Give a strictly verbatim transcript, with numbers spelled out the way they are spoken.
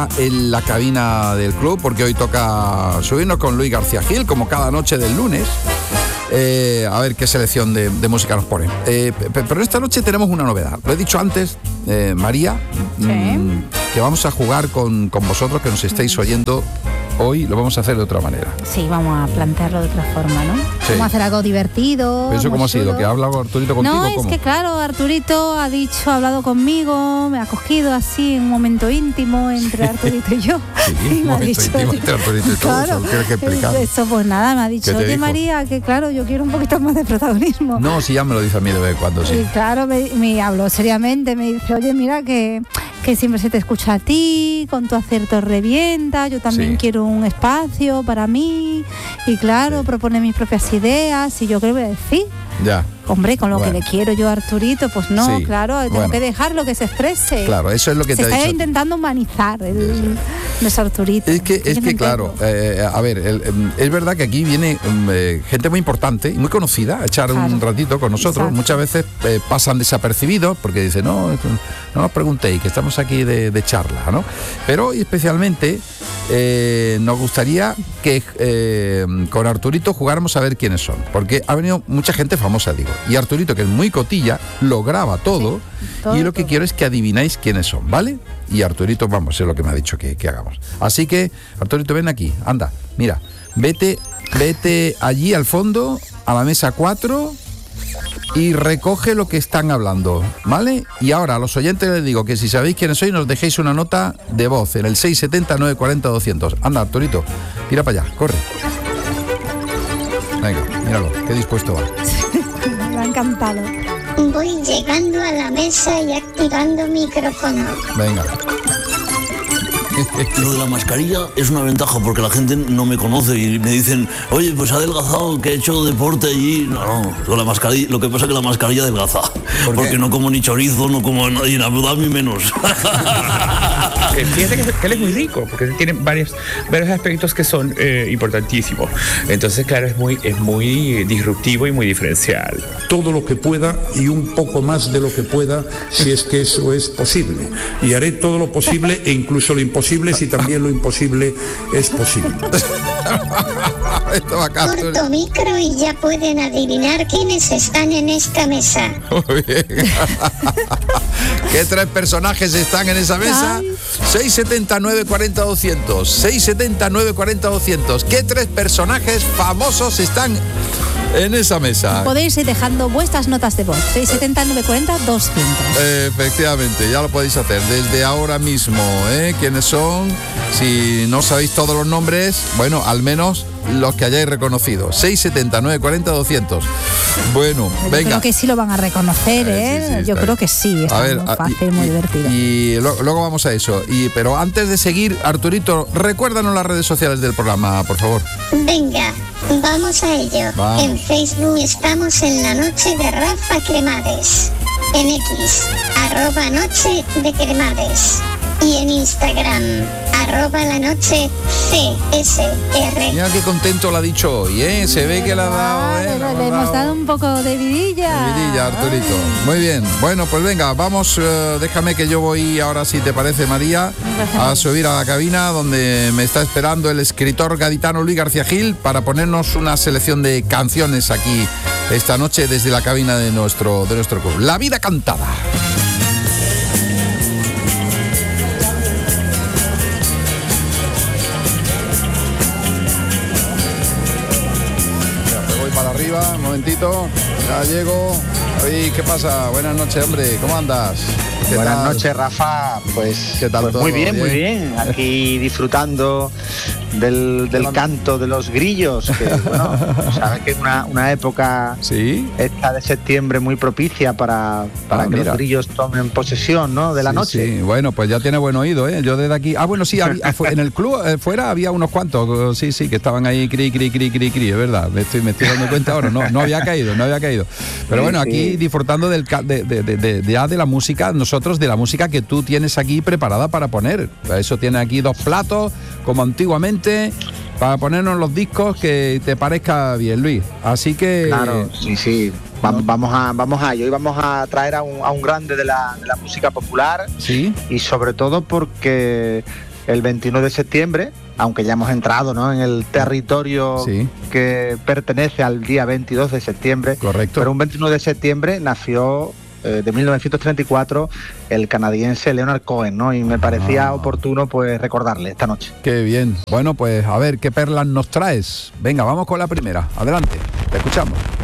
ya en la cabina del club, porque hoy toca subirnos con Luis García Gil, como cada noche del lunes. Eh, a ver qué selección de, de música nos pone. Eh, pero esta noche tenemos una novedad. Lo he dicho antes, eh, María, ¿Sí? mmm, que vamos a jugar con, con vosotros, que nos estáis oyendo. Hoy lo vamos a hacer de otra manera. Sí, vamos a plantearlo de otra forma, ¿no? Sí. Vamos a hacer algo divertido. ¿Eso cómo ha sido? chulo. ¿Que ha hablado Arturito contigo? No, es ¿Cómo? que claro, Arturito ha dicho, ha hablado conmigo, me ha cogido así en un momento íntimo entre Arturito y yo. Sí, Y un me ha momento dicho, íntimo entre Arturito y todo, claro, eso, ¿qué hay que explicar? Eso pues nada, me ha dicho, ¿Qué te oye dijo? María, que claro, yo quiero un poquito más de protagonismo. No, si ya me lo dice a mí de vez en cuando, sí. Y claro, me, me habló seriamente, me dice, oye, mira que, que siempre se te escucha a ti, con tu acierto revienta, yo también Sí. quiero un espacio para mí, y claro, Sí. propone mis propias ideas, y yo qué le voy a decir. Ya. Hombre, con lo Bueno. que le quiero yo a Arturito, pues no, Sí, claro, tengo bueno. que dejarlo que se exprese. Claro, eso es lo que se te ha está dicho. intentando humanizar el, nuestro Arturito. Es que, es Yo no que claro, entiendo. eh, a ver, el, em, es verdad que aquí viene em, eh, gente muy importante y muy conocida a echar Claro. un ratito con nosotros. Exacto. Muchas veces eh, pasan desapercibidos porque dicen, no, esto- no nos preguntéis, que estamos aquí de, de charla, ¿no? Pero hoy especialmente eh, nos gustaría que eh, con Arturito jugáramos a ver quiénes son, porque ha venido mucha gente famosa, digo, y Arturito, que es muy cotilla, lo graba todo, Sí, todo, y lo que todo. quiero es que adivináis quiénes son, ¿vale? Y Arturito, vamos, es lo que me ha dicho que, que hagamos. Así que, Arturito, ven aquí, anda, mira, vete, vete allí al fondo, a la mesa cuatro, y recoge lo que están hablando, ¿vale? Y ahora a los oyentes les digo que si sabéis quiénes sois, nos dejéis una nota de voz en el seis setenta, nueve cuarenta, doscientos. Anda, Arturito, tira para allá, corre. Venga, míralo, qué dispuesto va. Me ha encantado. Voy llegando a la mesa y activando micrófono. Venga. Lo de la mascarilla es una ventaja porque la gente no me conoce y me dicen, oye, pues ha adelgazado, que he hecho deporte allí. No, no, lo, la mascarilla, lo que pasa es que la mascarilla adelgaza. ¿Por qué? Porque no como ni chorizo, no como nadie en Abu Dhabi menos. Eh, Fíjate que, que él es muy rico, porque tiene varios, varios aspectos que son eh, importantísimos. Entonces, claro, es muy, es muy disruptivo y muy diferencial. Todo lo que pueda y un poco más de lo que pueda, si es que eso es posible. Y haré todo lo posible e incluso lo imposible si también lo imposible es posible. Esto va acá, Corto Arturito. micro y ya pueden adivinar quiénes están en esta mesa. Muy bien. ¿Qué tres personajes están en esa mesa? Ay. seis setenta, nueve cuarenta, doscientos. seis setenta, nueve cuarenta, doscientos. ¿Qué tres personajes famosos están en esa mesa? Podéis ir dejando vuestras notas de voz. seis setenta, nueve cuarenta, doscientos. Efectivamente, ya lo podéis hacer desde ahora mismo, ¿eh? ¿Quiénes son? Si no sabéis todos los nombres, bueno, al menos los que hayáis reconocido. seis setenta, nueve cuarenta, doscientos. Bueno, Yo venga. creo que sí lo van a reconocer, Eh, ¿eh? sí, sí, Yo está creo bien. que sí, está A ver, muy a- fácil, y- muy y- divertido. Y lo- luego vamos a eso. Y, pero antes de seguir, Arturito, recuérdanos las redes sociales del programa, por favor. Venga, vamos a ello. Vamos. En Facebook estamos en la noche de Rafa Cremades. En X, arroba noche de Cremades. Y en Instagram, arroba la noche C S R. Mira qué contento lo ha dicho hoy, ¿eh? Se ve que le ha dado, ¿eh? Vale, Le ha le hemos dado un poco de vidilla. Vidilla, Arturito. Muy bien. Bueno, pues venga, vamos, eh, déjame que yo voy ahora, si te parece, María, a subir a la cabina donde me está esperando el escritor gaditano Luis García Gil para ponernos una selección de canciones aquí esta noche desde la cabina de nuestro, de nuestro club. La vida cantada. Mira, me voy para arriba, un momentito. Ya llego. Ay, ¿qué pasa? Buenas noches, hombre. ¿Cómo andas? ¿Qué Buenas tal? noches, Rafa. Pues, ¿Qué tal pues todo? muy bien, muy ¿Bien? bien. Aquí disfrutando del, del canto de los grillos, que bueno, sabes que es una, una época Sí. esta de septiembre muy propicia para, para Ah, que mira. los grillos tomen posesión, ¿no? De la Sí, noche. sí. Bueno, pues ya tiene buen oído, ¿eh? Yo desde aquí... Ah, bueno, sí, había- fu- en el club eh, fuera había unos cuantos, sí, sí, que estaban ahí cri, cri, cri, cri, cri, es verdad. Me estoy, me estoy dando cuenta ahora, no, no había caído, no había caído. Pero Sí, bueno, sí. aquí disfrutando del, ca- de, de, de, de- ya de la música, nosotros de la música que tú tienes aquí preparada para poner. Eso tiene aquí dos platos, como antiguamente, para ponernos los discos que te parezca bien, Luis. Así que... Claro, sí, sí. Va- no. Vamos a vamos a ello. Hoy vamos a traer a un, a un grande de la, de la música popular Sí, y sobre todo porque el veintiuno de septiembre, aunque ya hemos entrado, ¿no?, en el territorio Sí. que pertenece al día veintidós de septiembre. Correcto. Pero un veintiuno de septiembre nació, eh, de mil novecientos treinta y cuatro, el canadiense Leonard Cohen, ¿no? Y me parecía Ah. oportuno pues recordarle esta noche. Qué bien. Bueno, pues a ver qué perlas nos traes. Venga, vamos con la primera. Adelante, te escuchamos.